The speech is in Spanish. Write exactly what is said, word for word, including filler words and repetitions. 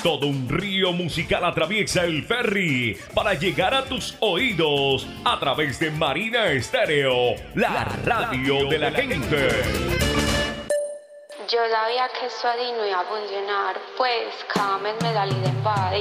Todo un río musical atraviesa el ferry para llegar a tus oídos a través de Marina Estéreo, la radio de la gente. Yo sabía que esto así no iba a funcionar, pues cada mes me salí de embada